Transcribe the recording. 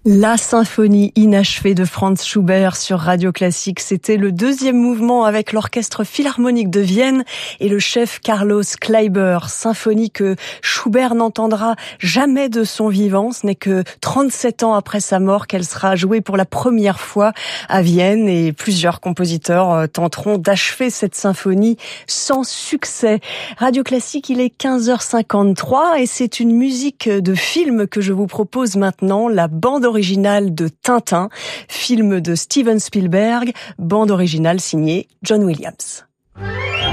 La symphonie inachevée de Franz Schubert sur Radio Classique, c'était le deuxième mouvement avec l'Orchestre Philharmonique de Vienne et le chef Carlos Kleiber. Symphonie que Schubert n'entendra jamais de son vivant. Ce n'est que 37 ans après sa mort qu'elle sera jouée pour la première fois à Vienne et plusieurs compositeurs tenteront d'achever cette symphonie sans succès. Radio Classique, il est 15h53 et c'est une musique de film que je vous propose maintenant, la bande originale de Tintin, film de Steven Spielberg, bande originale signée John Williams.